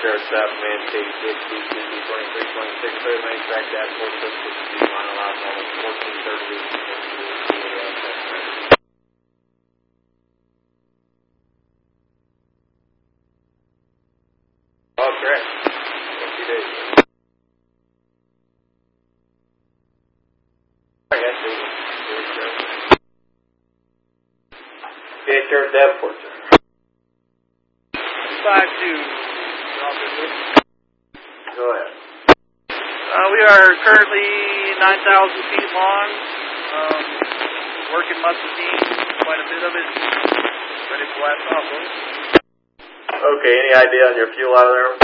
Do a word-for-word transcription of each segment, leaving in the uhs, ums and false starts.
Sheriff Staff, man, K six, D C twenty-three twenty-six, clear main track dash four six six two, mile allowed, almost fourteen thirty-eight. Oh, correct. Yes, you did. I got you. Okay, Sheriff Davenport, sir. five two. Go ahead. Uh, we are currently nine thousand feet long. Um, working muscle quite a bit of it. Ready to blast off, boys. Okay, any idea on your fuel out of there?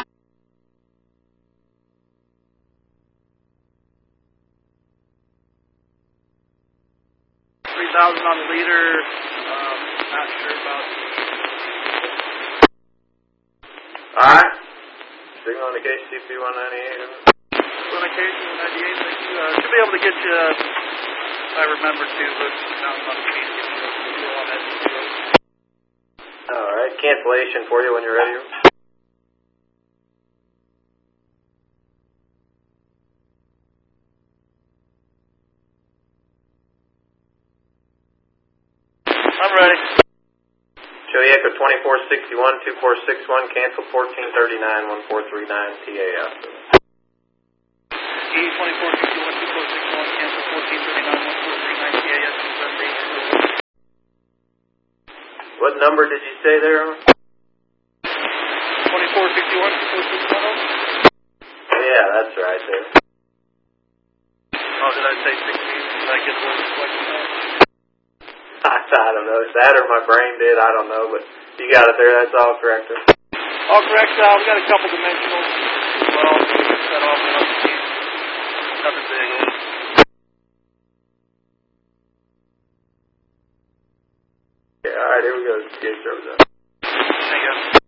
three thousand on the liter. Um, not sure about. Alright. Signal indication C P one ninety-eight. Indication ninety-eight, thank you. Uh, should be able to get you, uh, if I remember to, look down on the speed, get you a fuel on that. Alright, cancellation for you when you're ready. I'm ready. Show Echo twenty-four sixty-one, two four six one, cancel fourteen thirty-nine, one four three nine, T A F. E twenty-four sixty-one, two four six one, cancel fourteen thirty-nine, one four three nine, T A F. What number did you say there? twenty-four sixty-one, two four six one. Yeah, that's right there. Oh, did I say sixteen? Did I get a little reflection there? I, I don't know. It's that or my brain did. I don't know, but you got it there. That's all correct. All correct. Uh, we got a couple dimensionals as well. Set off and up. Nothing big. Yeah, all right. Here we go. Get service up. Thank you.